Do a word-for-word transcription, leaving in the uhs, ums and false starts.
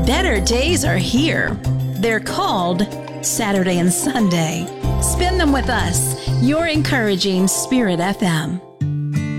Better days are here. They're called Saturday and Sunday. Spend them with us. You're encouraging Spirit F M.